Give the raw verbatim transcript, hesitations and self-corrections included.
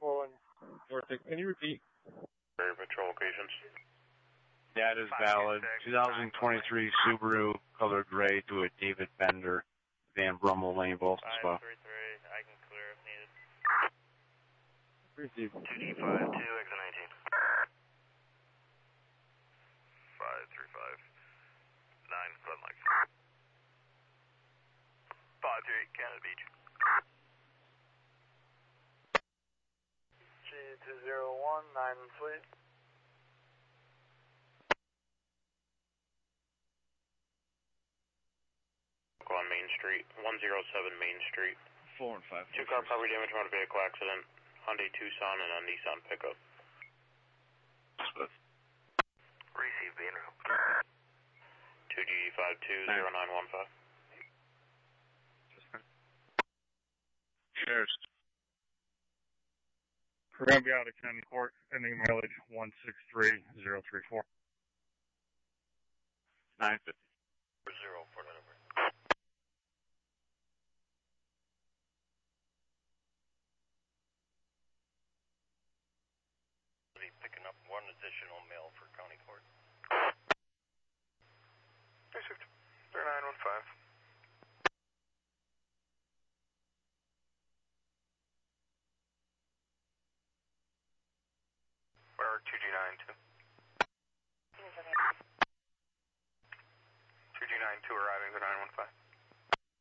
on North. Can you repeat? Patrol locations. That is valid. twenty twenty-three Subaru color gray to a David Bender, Van Brummel Lane, Boston Spa. five three three, I can clear if needed. Receive. two D five two, exit nineteen. five three five. nine, Glen Lake. five three eight, Canada Beach. G two zero one, nine Fleet. On Main Street, one oh seven Main Street. Four and five. Two car property damage on a vehicle accident. Hyundai Tucson and a Nissan pickup. Receive being two G five two zero nine one five. Cheers. Columbia out of County Court, ending mileage one six three zero three four. nine fifty. Zero for delivery. Picking up one additional mail for County Court. Received. zero nine one five. Where are two G nine two? two G nine two arriving to nine one five.